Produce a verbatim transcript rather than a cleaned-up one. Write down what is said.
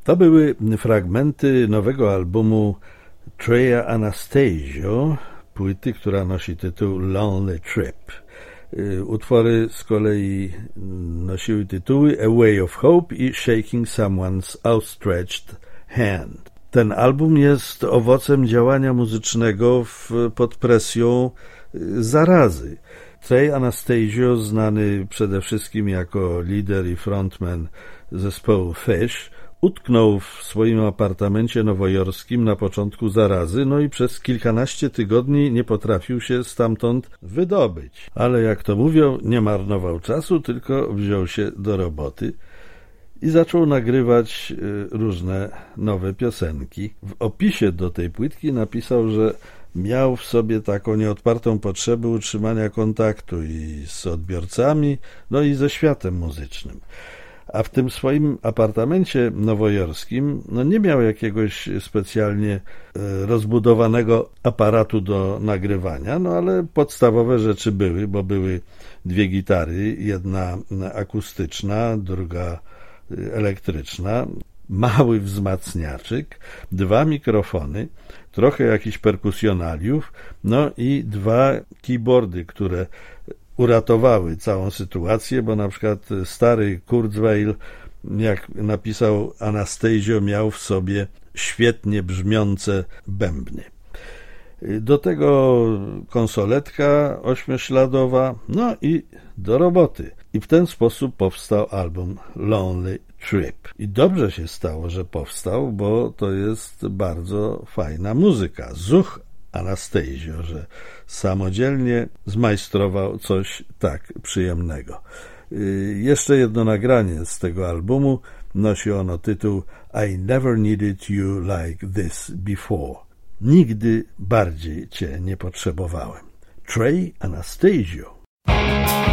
To były fragmenty nowego albumu Treya Anastasio, płyty, która nosi tytuł Lonely Trip. Utwory z kolei nosiły tytuły A Way of Hope i Shaking Someone's Outstretched Hand. Ten album jest owocem działania muzycznego w, pod presją zarazy. Trey Anastasio, znany przede wszystkim jako lider i frontman zespołu Fish, utknął w swoim apartamencie nowojorskim na początku zarazy, no i przez kilkanaście tygodni nie potrafił się stamtąd wydobyć. Ale jak to mówią, nie marnował czasu, tylko wziął się do roboty i zaczął nagrywać różne nowe piosenki. W opisie do tej płytki napisał, że miał w sobie taką nieodpartą potrzebę utrzymania kontaktu i z odbiorcami, no i ze światem muzycznym. A w tym swoim apartamencie nowojorskim no nie miał jakiegoś specjalnie rozbudowanego aparatu do nagrywania, no ale podstawowe rzeczy były, bo były dwie gitary, jedna akustyczna, druga elektryczna, mały wzmacniaczyk, dwa mikrofony, trochę jakichś perkusjonaliów, no i dwa keyboardy, które uratowały całą sytuację, bo na przykład stary Kurzweil, jak napisał Anastasio, miał w sobie świetnie brzmiące bębny. Do tego konsoletka ośmiośladowa, no i do roboty. I w ten sposób powstał album Lonely Trip. I dobrze się stało, że powstał, bo to jest bardzo fajna muzyka. Zuch Anastasio, że samodzielnie zmajstrował coś tak przyjemnego. Jeszcze jedno nagranie z tego albumu nosi ono tytuł I Never Needed You Like This Before. Nigdy bardziej Cię nie potrzebowałem. Trey Anastasio.